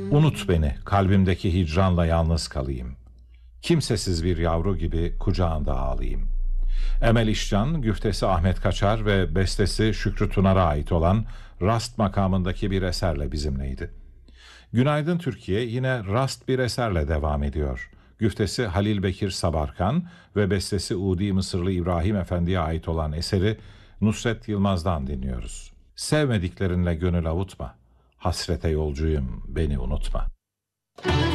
Unut beni, kalbimdeki hicranla yalnız kalayım. Kimsesiz bir yavru gibi kucağında ağlayayım. Emel İşcan, güftesi Ahmet Kaçar ve bestesi Şükrü Tunar'a ait olan Rast makamındaki bir eserle bizimleydi. Günaydın Türkiye yine rast bir eserle devam ediyor. Güftesi Halil Bekir Sabarkan ve bestesi Udi Mısırlı İbrahim Efendi'ye ait olan eseri Nusret Yılmaz'dan dinliyoruz. Sevmediklerinle gönül avutma, hasrete yolcuyum beni unutma.